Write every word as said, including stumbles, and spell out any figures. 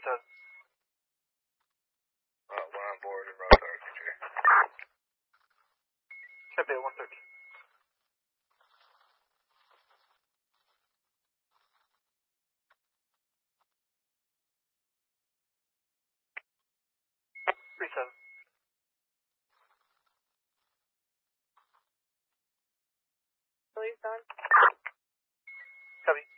seven. Uh, one on board and Rock R C J. Copy, one thirteen. Three seven. Release on. Copy.